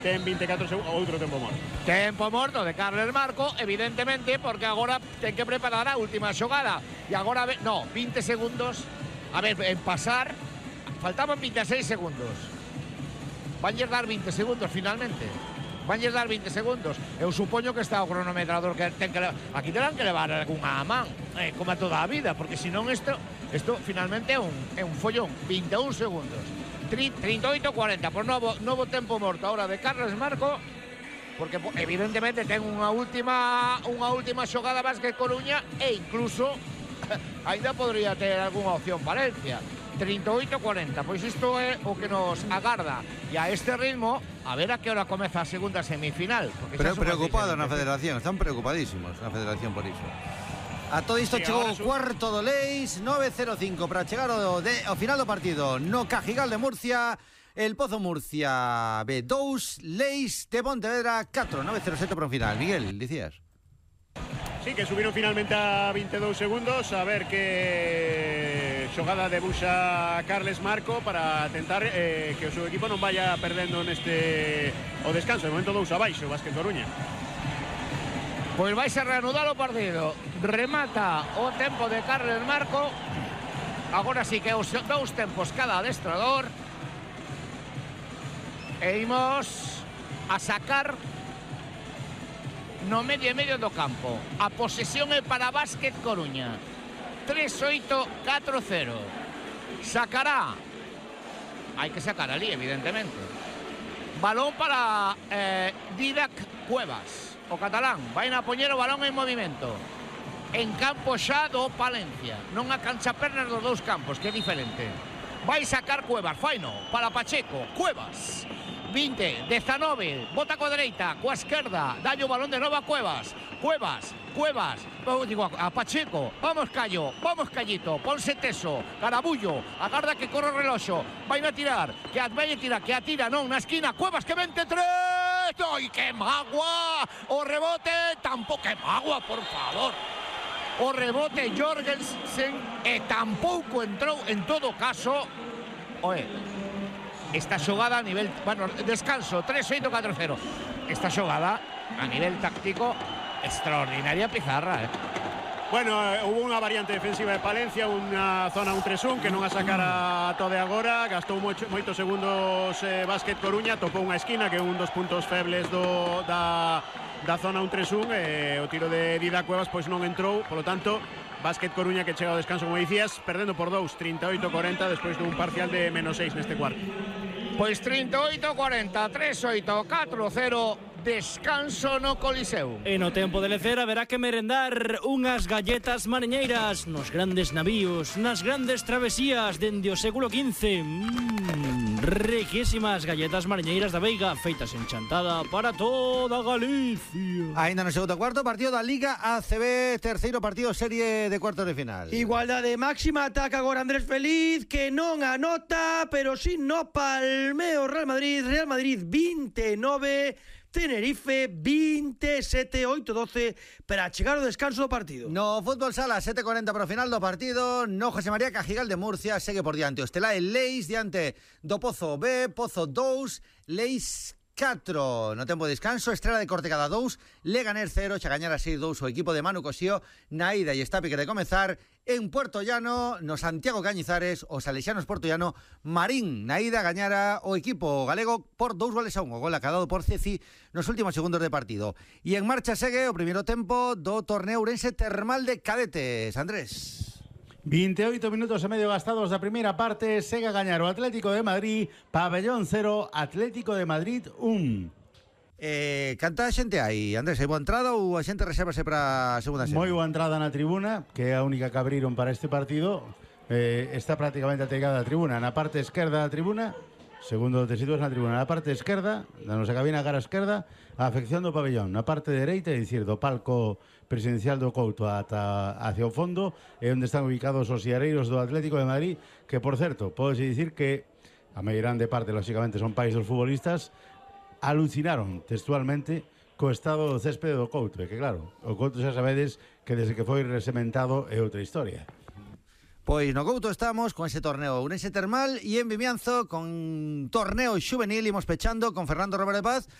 Ten 24 segundos, outro tempo morto. Tempo morto de Carles Marco, evidentemente, porque agora ten que preparar a última xogada. E agora, no, 20 segundos. A ver, en pasar, faltaban 26 segundos. Vanlles dar 20 segundos, finalmente. Vanlles dar 20 segundos. Eu supoño que está o cronometrador que ten que aquí terán que levar algunha man, como a toda a vida, porque senón isto finalmente é un follón. 21 segundos. 38-40 por novo tempo morto ahora de Carles Marco, porque evidentemente ten unha última xogada Básquet Coruña e incluso ainda podría ter algunha opción Valencia. 38-40, pois isto é o que nos agarda, e a este ritmo a ver a que hora comeza a segunda semifinal. Pero preocupado na federación, están preocupadísimos na federación por iso. A todo isto chegou o cuarto do Leis, 9-0-5 para chegar ao final do partido no Cajigal de Murcia. El Pozo Murcia B2, Leis de Pontevedra 4, 9-0-7 para un final. Miguel, dicías. Sí, que subieron finalmente a 22 segundos. A ver que xogada debuxa Carles Marco para tentar que o seu equipo non vaya perdendo neste o descanso. De momento 2 abaixo, Básquet Coruña. Pois vai a reanudar o partido. Remata o tempo de Carles Marco. Agora sí que os dous tempos cada adestrador. E imos a sacar no medio e medio do campo. A posesión é para Básquet Coruña. 3-8-4-0. Sacará. Hai que sacar ali, evidentemente. Balón para Didac Cuevas. O catalán vai a poñer o balón en movimento en campo xa do Palencia, non a cancha pernas dos dous campos, que é diferente. Vai sacar Cuevas, faino para Pacheco. Cuevas 20, 19, bota coa dereita, coa esquerda, dalle o balón de novo a Cuevas. Cuevas, digo a Pacheco. Vamos Callo, vamos Callito, ponse teso, Garabullo, agarda que corre o reloxo, vai a tirar, que atira, non, na esquina, Cuevas que vente tres. ¡Ay, qué magua! O rebote, tampouco, que magua, por favor. O rebote Jorgensen tampouco entrou, en todo caso. Oe, esta xogada a nivel, bueno, descanso, 3-8-4-0. Esta xogada a nivel táctico extraordinaria pizarra, Bueno, hubo unha variante defensiva de Palencia, unha zona 1-3-1 que non a sacara todo agora, gastou moitos segundos Básquet Coruña, topou unha esquina que é un dos puntos febles da zona 1-3-1, o tiro de Dida Cuevas pois non entrou, polo tanto, Básquet Coruña que chega ao descanso, como dicías, perdendo por 2, 38-40 despois dun parcial de -6 neste cuarto. Pois 38-40, 3-8-4-0. Descanso no Coliseu. E no tempo de lecer haberá que merendar unhas galletas mariñeiras nos grandes navíos, nas grandes travesías dende o século XV. Riquísimas galletas mariñeiras da Veiga, feitas en Chantada para toda Galicia. Ainda no segundo cuarto, partido da Liga ACB, terceiro partido serie de cuartos de final. Igualdade máxima, ataca agora Andrés Feliz, que non anota, pero si no palmeo Real Madrid 29, Tenerife 27, 8-12 para chegar ao descanso do partido. No fútbol sala, 7:40 para o final do partido. No José María Cajigal de Murcia segue por diante o Estelae Leis diante do Pozo B, Pozo 2, Leis 4. No tempo de descanso, Estrela de Cortegada 2, Leganés 0, Chagañara 6-2 o equipo de Manu Cosío na ida e está pique de comezar. En Puerto Llano, no Santiago Cañizares, os salesianos Puerto Llano, Marín na ida gañara o equipo galego por 2-1, o gol acadado por Ceci nos últimos segundos de partido. E en marcha segue o primeiro tempo do torneo Ourense Termal de Cadetes. Andrés. 28 minutos e medio gastados da primeira parte, segue a gañar o Atlético de Madrid, Pabellón 0, Atlético de Madrid 1. Canta xente aí, Andrés, hai boa entrada ou a xente resérvase para a segunda semi? Moi boa entrada na tribuna, que é a única que abriron para este partido. Está prácticamente ategada a tribuna. Na parte esquerda da tribuna, segundo te sitúas na tribuna, na parte esquerda, da nosa cabina cara esquerda, a afección do pabellón. Na parte dereita, é dicir, do palco presidencial do Couto hacia o fondo, é onde están ubicados os siareiros do Atlético de Madrid, que, por certo, pódese dicir que a maior grande parte, lógicamente, son pais dos futbolistas, alucinaron textualmente co estado do céspede do Couto, e que claro, o Couto xa sabedes que desde que foi resementado é outra historia. Pois no Couto estamos con ese torneo Ourense Termal e en Vimianzo con torneo xuvenil imos pechando con Fernando Romero de Paz